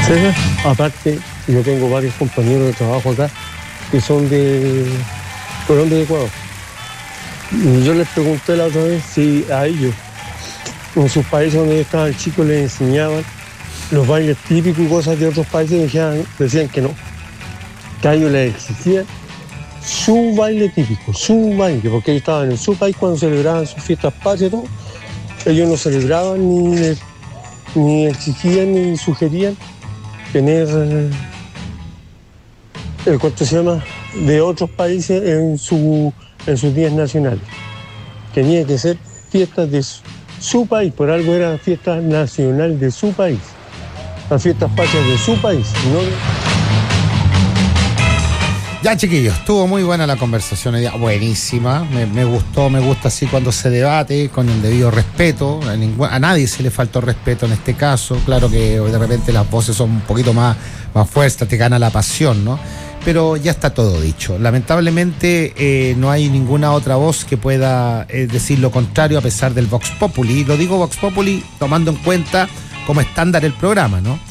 César, aparte, yo tengo varios compañeros de trabajo acá que son de Colombia y Ecuador. Y yo les pregunté la otra vez si a ellos, en sus países donde ellos estaban chicos, les enseñaban los bailes típicos y cosas de otros países, decían que no. Que a ellos les exigían su baile típico, su baile, porque ellos estaban en su país cuando celebraban sus fiestas patrias y todo. Ellos no celebraban ni exigían ni sugerían tener el ¿cuánto se llama? De otros países en sus días nacionales. Tenía que ser fiestas de su país, por algo era fiesta nacional de su país, las fiestas patrias de su país, ¿no? Ya, chiquillos, estuvo muy buena la conversación hoy día, buenísima, me gusta así cuando se debate con el debido respeto, a nadie se le faltó respeto en este caso, claro que de repente las voces son un poquito más fuertes, te gana la pasión, ¿no? Pero ya está todo dicho, lamentablemente no hay ninguna otra voz que pueda decir lo contrario a pesar del Vox Populi, lo digo Vox Populi tomando en cuenta como estándar el programa, ¿no?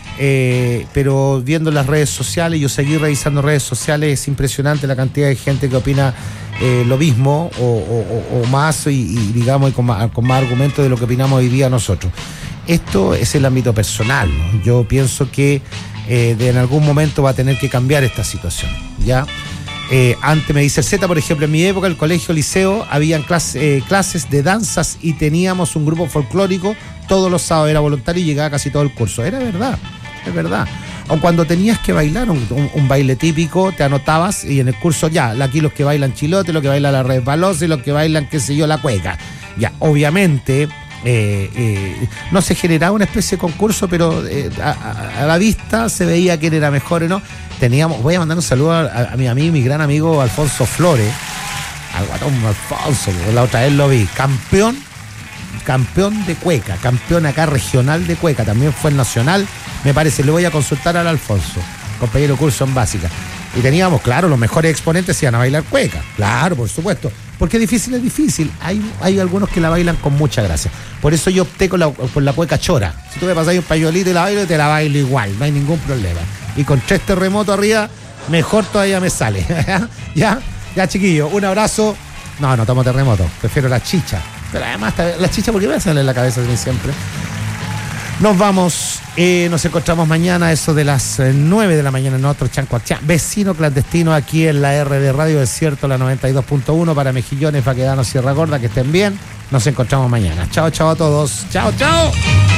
Pero viendo las redes sociales, yo seguí revisando redes sociales, es impresionante la cantidad de gente que opina lo mismo o más y digamos y con más argumentos de lo que opinamos hoy día nosotros. Esto es el ámbito personal, ¿no? Yo pienso que en algún momento va a tener que cambiar esta situación, ¿ya? Antes me dice el Z, por ejemplo, en mi época, el colegio, liceo, habían clases de danzas y teníamos un grupo folclórico, todos los sábados era voluntario y llegaba casi todo el curso. Era verdad, es verdad. O cuando tenías que bailar un baile típico, te anotabas y en el curso ya, aquí los que bailan chilote, los que bailan la resbalosa y los que bailan, qué sé yo, la cueca. Ya, obviamente no se generaba una especie de concurso, pero a la vista se veía quién era mejor o no. Voy a mandar un saludo a mi gran amigo Alfonso Flores, al guatón Alfonso, la otra vez lo vi, campeón de cueca, campeón acá regional de cueca, también fue el nacional, me parece, le voy a consultar al Alfonso, compañero de curso en básica. Y teníamos, claro, los mejores exponentes iban a bailar cueca, claro, por supuesto, porque es difícil, hay algunos que la bailan con mucha gracia, por eso yo opté por la cueca chora. Si tú me pasas un pañuelito y la bailo, te la bailo igual, no hay ningún problema. Y con 3 terremotos arriba, mejor todavía me sale. ¿Ya? Ya, chiquillo, un abrazo. No tomo terremoto, prefiero la chicha. Pero además, la chicha, ¿por qué me sale en la cabeza de mí siempre? Nos vamos, nos encontramos mañana a eso de las 9 de la mañana en otro Chancoachá, vecino clandestino aquí en la RD Radio Desierto, la 92.1 para Mejillones, Baquedano, Sierra Gorda, que estén bien. Nos encontramos mañana. Chao a todos. Chao.